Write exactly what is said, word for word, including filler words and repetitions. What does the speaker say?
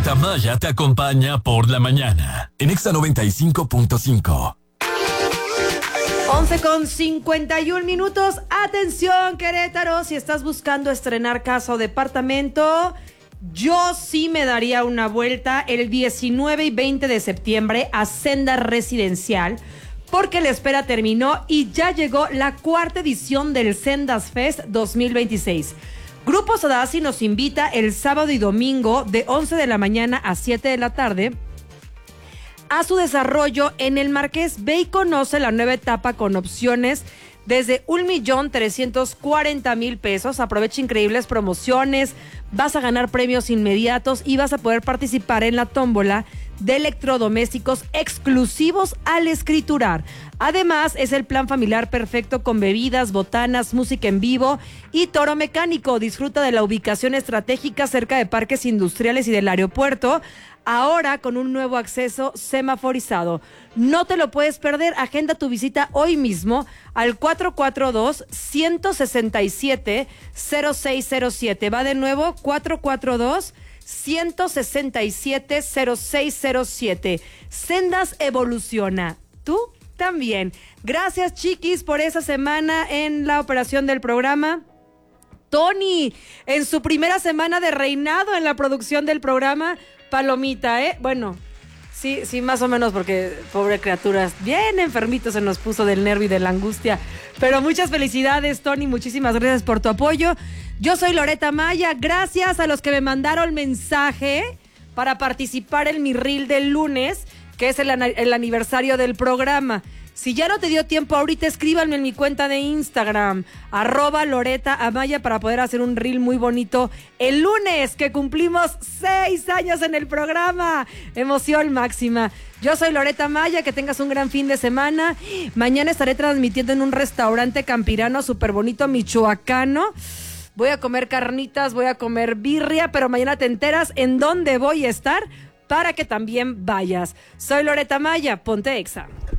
Loreta Maya te acompaña por la mañana en Exa noventa y cinco punto cinco. once con cincuenta y un minutos. Atención, Querétaro, si estás buscando estrenar casa o departamento, yo sí me daría una vuelta el diecinueve y veinte de septiembre a Senda Residencial, porque la espera terminó y ya llegó la cuarta edición del Sendas Fest dos mil veintiséis. Grupo Sadasi nos invita el sábado y domingo de once de la mañana a siete de la tarde a su desarrollo en el Marqués. Ve y conoce la nueva etapa con opciones desde un millón trescientos cuarenta mil pesos. Aprovecha increíbles promociones, vas a ganar premios inmediatos y vas a poder participar en la tómbola de electrodomésticos exclusivos al escriturar. Además, es el plan familiar perfecto con bebidas, botanas, música en vivo y toro mecánico. Disfruta de la ubicación estratégica cerca de parques industriales y del aeropuerto, ahora con un nuevo acceso semaforizado. No te lo puedes perder. Agenda tu visita hoy mismo al cuatro cuatro dos, uno seis siete, cero seis cero siete. Va de nuevo, cuatro cuatro dos, uno seis siete, cero seis cero siete. Sendas evoluciona. ¿Tú? También. Gracias, chiquis, por esa semana en la operación del programa. Tony, en su primera semana de reinado en la producción del programa, palomita, ¿eh? Bueno, sí, sí, más o menos, porque pobre criaturas, bien enfermito se nos puso del nervio y de la angustia. Pero muchas felicidades, Tony, muchísimas gracias por tu apoyo. Yo soy Loreta Maya, gracias a los que me mandaron mensaje para participar en mi reel del lunes, que es el, el aniversario del programa. Si ya no te dio tiempo ahorita, escríbanme en mi cuenta de Instagram, arroba Loreta Amaya, para poder hacer un reel muy bonito el lunes, que cumplimos seis años en el programa. Emoción máxima. Yo soy Loreta Amaya, que tengas un gran fin de semana. Mañana estaré transmitiendo en un restaurante campirano súper bonito, michoacano. Voy a comer carnitas, voy a comer birria, pero mañana te enteras en dónde voy a estar para que también vayas. Soy Loreta Maya, ponte Exa.